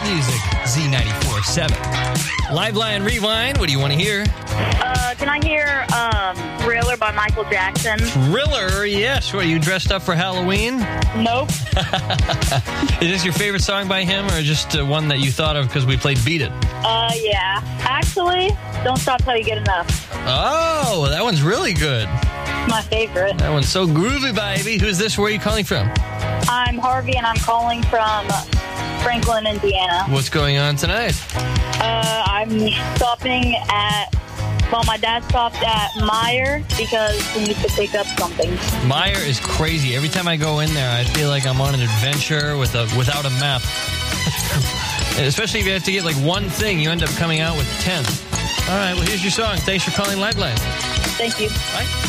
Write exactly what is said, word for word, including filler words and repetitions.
music, Z ninety-four point seven. Liveline Rewind, what do you want to hear? Uh, can I hear um, Thriller by Michael Jackson? Thriller, yes. What, are you dressed up for Halloween? Nope. Is this your favorite song by him, or just uh, one that you thought of because we played Beat It? Uh, yeah. Actually, Don't Stop Till You Get Enough. Oh, that one's really good. My favorite. That one's so groovy, baby. Who's this? Where are you calling from? I'm Harvey, and I'm calling from Franklin, Indiana. What's going on tonight? Uh, I'm stopping at... Well, my dad stopped at Meijer because he needs to pick up something. Meijer is crazy. Every time I go in there, I feel like I'm on an adventure with a without a map. Especially if you have to get like one thing, you end up coming out with ten. All right, well, here's your song. Thanks for calling Liveline. Thank you. Bye.